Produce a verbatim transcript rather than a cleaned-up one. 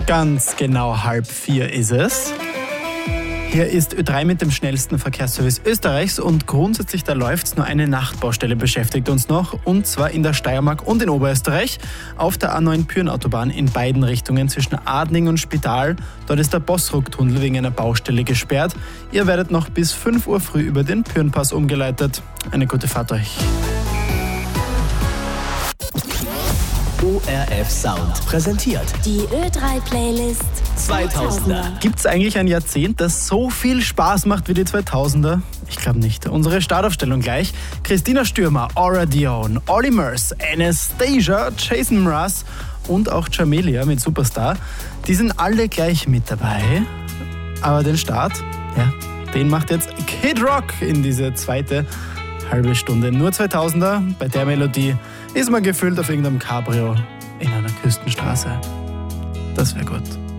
Ganz genau halb vier ist es. Hier ist Ö drei mit dem schnellsten Verkehrsservice Österreichs und grundsätzlich da läuft's. Nur eine Nachtbaustelle beschäftigt uns noch, und zwar in der Steiermark und in Oberösterreich auf der A neun Pyhrn-Autobahn in beiden Richtungen zwischen Adning und Spital. Dort ist der Bossruck-Tunnel wegen einer Baustelle gesperrt. Ihr werdet noch bis fünf Uhr früh über den Pyhrnpass umgeleitet. Eine gute Fahrt euch. O R F Sound präsentiert die Ö drei Playlist zweitausender. Gibt's eigentlich ein Jahrzehnt, das so viel Spaß macht wie die zweitausender? Ich glaube nicht. Unsere Startaufstellung gleich. Christina Stürmer, Aura Dion, Olly Murs, Anastasia, Jason Mraz und auch Jamelia mit Superstar. Die sind alle gleich mit dabei. Aber den Start, ja, den macht jetzt Kid Rock in diese zweite halbe Stunde. Nur zweitausender, bei der Melodie ist man gefühlt auf irgendeinem Cabrio in einer Küstenstraße. Das wäre gut.